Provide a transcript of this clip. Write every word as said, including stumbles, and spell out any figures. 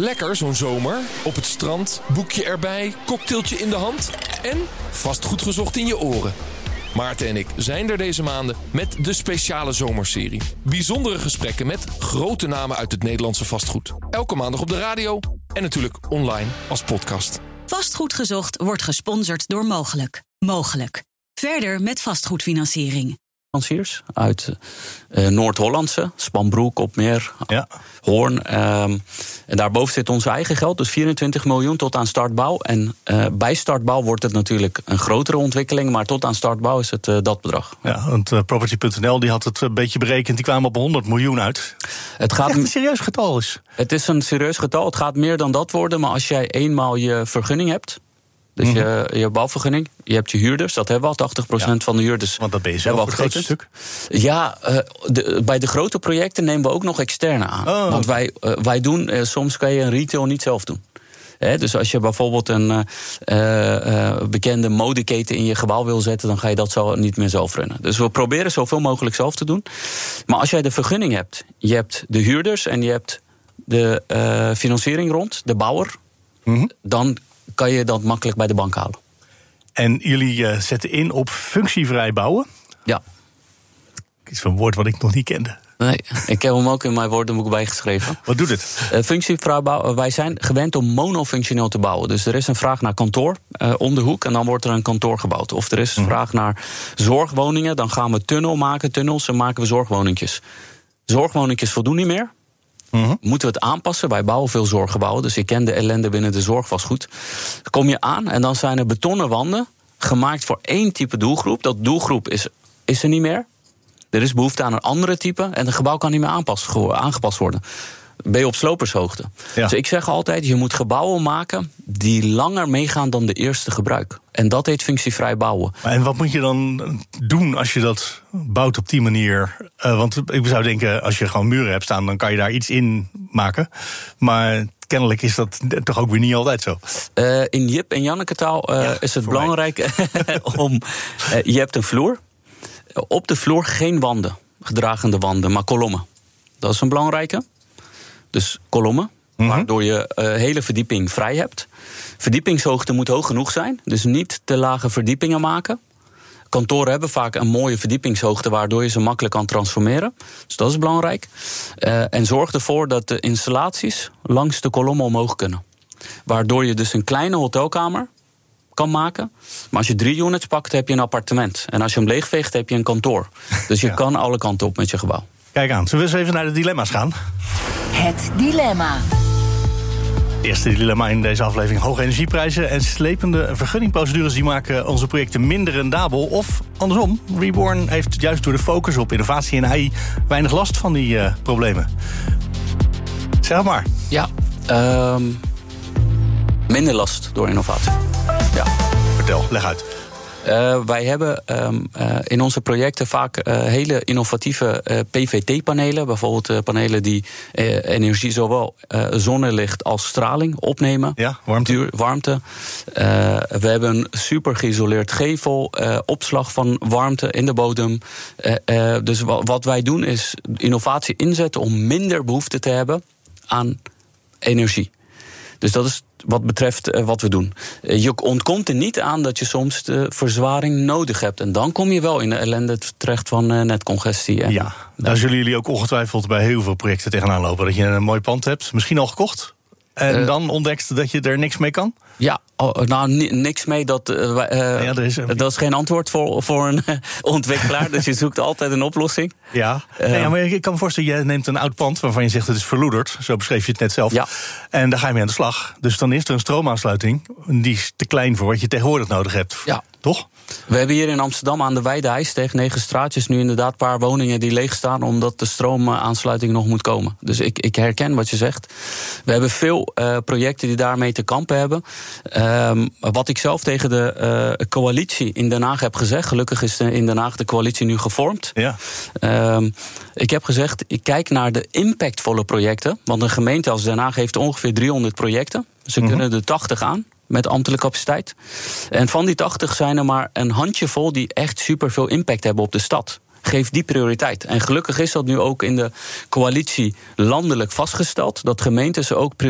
Lekker zo'n zomer. Op het strand, boekje erbij, cocktailtje in de hand en vastgoed gezocht in je oren. Maarten en ik zijn er deze maanden met de speciale zomerserie. Bijzondere gesprekken met grote namen uit het Nederlandse vastgoed. Elke maandag op de radio en natuurlijk online als podcast. Vastgoed gezocht wordt gesponsord door Mogelijk. Mogelijk. Verder met vastgoedfinanciering. Financiers uit uh, Noord-Hollandse, Spanbroek, Opmeer, ja. Hoorn. Um, en daarboven zit ons eigen geld, dus vierentwintig miljoen tot aan startbouw. En uh, bij startbouw wordt het natuurlijk een grotere ontwikkeling, maar tot aan startbouw is het uh, dat bedrag. Ja, want uh, Property punt n l die had het een beetje berekend, die kwamen op honderd miljoen uit. Het gaat echt een serieus getal is. Het is een serieus getal, het gaat meer dan dat worden, maar als jij eenmaal je vergunning hebt, dus mm-hmm. je, je bouwvergunning, je hebt je huurders, dat hebben we al, tachtig procent ja. van de huurders. Want dat ben je zelf voor het grootste stuk? Ja, uh, de, bij de grote projecten nemen we ook nog externe aan. Oh. Want wij, uh, wij doen, uh, soms kan je een retail niet zelf doen. He, dus als je bijvoorbeeld een uh, uh, bekende modeketen in je gebouw wil zetten, dan ga je dat zo niet meer zelf runnen. Dus we proberen zoveel mogelijk zelf te doen. Maar als jij de vergunning hebt, je hebt de huurders en je hebt de uh, financiering rond, de bouwer, mm-hmm. dan kan je dat makkelijk bij de bank halen. En jullie uh, zetten in op functievrij bouwen? Ja. Iets van een woord wat ik nog niet kende. Nee, ik heb hem ook in mijn woordenboek bijgeschreven. Wat doet het? Uh, functievrij bouwen, wij zijn gewend om monofunctioneel te bouwen. Dus er is een vraag naar kantoor uh, om de hoek en dan wordt er een kantoor gebouwd. Of er is een mm. vraag naar zorgwoningen, dan gaan we tunnel maken, tunnels en maken we zorgwoningjes. Zorgwoningjes voldoen niet meer. Mm-hmm. Moeten we het aanpassen? Wij bouwen veel zorggebouwen, dus ik ken de ellende binnen de zorg vast goed. Dan kom je aan en dan zijn er betonnen wanden gemaakt voor één type doelgroep. Dat doelgroep is, is er niet meer. Er is behoefte aan een andere type en het gebouw kan niet meer aanpas, aangepast worden. Ben je op slopershoogte. Ja. Dus ik zeg altijd, je moet gebouwen maken die langer meegaan dan de eerste gebruik. En dat heet functievrij bouwen. En wat moet je dan doen als je dat bouwt op die manier? Uh, want ik zou denken, als je gewoon muren hebt staan, dan kan je daar iets in maken. Maar kennelijk is dat toch ook weer niet altijd zo. Uh, in Jip en Janneke taal uh, ja, is het belangrijk om... Uh, je hebt een vloer. Op de vloer geen wanden, gedragende wanden, maar kolommen. Dat is een belangrijke. Dus kolommen, mm-hmm. waardoor je uh, hele verdieping vrij hebt. Verdiepingshoogte moet hoog genoeg zijn, dus niet te lage verdiepingen maken. Kantoren hebben vaak een mooie verdiepingshoogte, waardoor je ze makkelijk kan transformeren. Dus dat is belangrijk. Uh, en zorg ervoor dat de installaties langs de kolommen omhoog kunnen. Waardoor je dus een kleine hotelkamer kan maken. Maar als je drie units pakt, heb je een appartement. En als je hem leegveegt, heb je een kantoor. Dus je ja. kan alle kanten op met je gebouw. Kijk aan, zullen we eens even naar de dilemma's gaan? Het dilemma. Het eerste dilemma in deze aflevering: hoge energieprijzen en slepende vergunningprocedures die maken onze projecten minder rendabel. Of andersom, Reborn heeft juist door de focus op innovatie en A I weinig last van die uh, problemen. Zeg maar. Ja, um, minder last door innovatie. Ja. Vertel, leg uit. Uh, wij hebben um, uh, in onze projecten vaak uh, hele innovatieve uh, P V T-panelen. Bijvoorbeeld uh, panelen die uh, energie, zowel uh, zonnelicht als straling opnemen. Ja, warmte. Duur, warmte. Uh, we hebben een super geïsoleerd gevel, uh, opslag van warmte in de bodem. Uh, uh, dus wat, wat wij doen is innovatie inzetten om minder behoefte te hebben aan energie. Dus dat is wat betreft uh, wat we doen. Uh, je ontkomt er niet aan dat je soms de verzwaring nodig hebt. En dan kom je wel in de ellende terecht van uh, netcongestie. En, ja, daar zullen jullie ook ongetwijfeld bij heel veel projecten tegenaan lopen. Dat je een mooi pand hebt, misschien al gekocht. En uh, dan ontdekt dat je er niks mee kan? Ja, oh, nou, n- niks mee. Dat, uh, uh, ja, er is, uh, dat is geen antwoord voor, voor een uh, ontwikkelaar. Dus je zoekt altijd een oplossing. Ja, uh, nee, ja, maar ik kan me voorstellen, je neemt een oud pand waarvan je zegt het is verloederd. Zo beschreef je het net zelf. Ja. En daar ga je mee aan de slag. Dus dan is er een stroomaansluiting. Die is te klein voor wat je tegenwoordig nodig hebt. Ja. Toch? We hebben hier in Amsterdam aan de Weide-IJs tegen negen straatjes nu inderdaad een paar woningen die leeg staan omdat de stroomaansluiting nog moet komen. Dus ik, ik herken wat je zegt. We hebben veel uh, projecten die daarmee te kampen hebben. Um, wat ik zelf tegen de uh, coalitie in Den Haag heb gezegd, gelukkig is de, in Den Haag de coalitie nu gevormd. Ja. Um, ik heb gezegd, ik kijk naar de impactvolle projecten. Want een gemeente als Den Haag heeft ongeveer driehonderd projecten. Ze mm-hmm. kunnen er tachtig aan. Met ambtelijke capaciteit. En van die tachtig zijn er maar een handjevol die echt superveel impact hebben op de stad. Geef die prioriteit. En gelukkig is dat nu ook in de coalitie landelijk vastgesteld, dat gemeentes ook